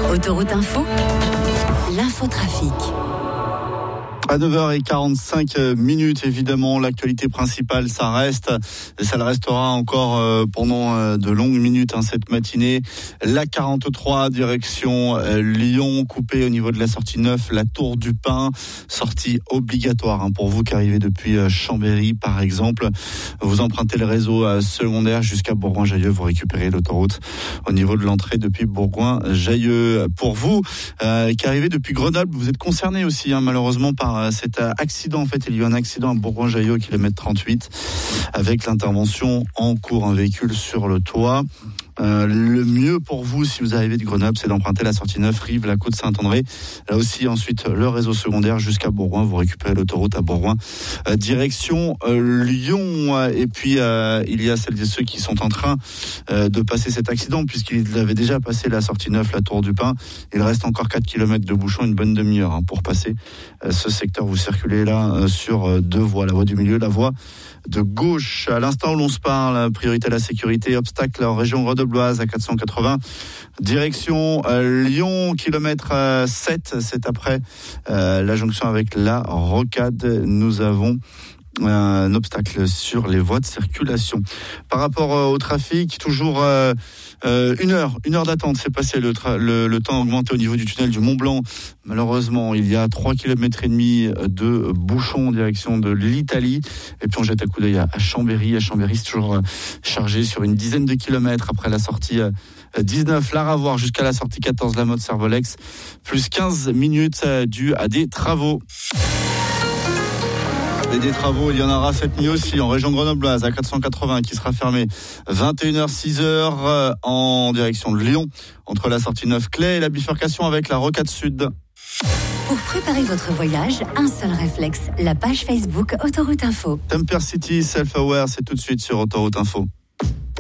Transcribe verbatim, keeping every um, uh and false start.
Autoroute Info, l'infotrafic. À neuf heures quarante-cinq minutes, évidemment, l'actualité principale, ça reste, et ça le restera encore pendant de longues minutes hein, cette matinée. La quarante-trois, direction Lyon, coupée au niveau de la sortie neuf, la Tour du Pin, sortie obligatoire hein, pour vous qui arrivez depuis Chambéry, par exemple. Vous empruntez le réseau secondaire jusqu'à Bourgoin-Jallieu, vous récupérez l'autoroute au niveau de l'entrée depuis Bourgoin-Jallieu. Pour vous euh, qui arrivez depuis Grenoble, vous êtes concernés aussi hein, malheureusement par cet accident. En fait, il y a eu un accident à Bourgoin-Jallieu au kilomètre trente-huit avec l'intervention en cours, un véhicule sur le toit. Euh, le mieux pour vous, si vous arrivez de Grenoble, c'est d'emprunter la sortie neuf, Rive, la Côte Saint-André. Là aussi, ensuite, le réseau secondaire jusqu'à Bourgoin. Vous récupérez l'autoroute à Bourgoin, euh, direction euh, Lyon. Et puis, euh, il y a celles et ceux qui sont en train euh, de passer cet accident, puisqu'ils avaient déjà passé la sortie neuf, la Tour du Pin. Il reste encore quatre kilomètres de bouchon, une bonne demi-heure hein, pour passer euh, ce secteur. Vous circulez là euh, sur euh, deux voies, la voie du milieu, la voie de gauche. À l'instant où l'on se parle, priorité à la sécurité, obstacle en région grenobloise à quatre cent quatre-vingts, direction euh, Lyon, kilomètre euh, sept, c'est après euh, la jonction avec la Rocade. Nous avons un obstacle sur les voies de circulation. Par rapport euh, au trafic, toujours euh, euh, une heure, une heure d'attente. C'est passé le, tra- le, le temps augmenté au niveau du tunnel du Mont Blanc. Malheureusement, il y a trois kilomètres et demi de bouchons en direction de l'Italie. Et puis on jette un coup d'œil à, à Chambéry. À Chambéry, c'est toujours euh, chargé sur une dizaine de kilomètres après la sortie euh, dix-neuf, la Ravoire jusqu'à la sortie quatorze, la mode Servolex. Plus quinze minutes euh, dû à des travaux. Et des travaux, il y en aura cette nuit aussi en région grenobloise à quatre cent quatre-vingts qui sera fermée vingt et une heures six heures en direction de Lyon entre la sortie neuf Clay et la bifurcation avec la Rocade Sud. Pour préparer votre voyage, un seul réflexe, la page Facebook Autoroute Info. Temper City Self-Aware, c'est tout de suite sur Autoroute Info.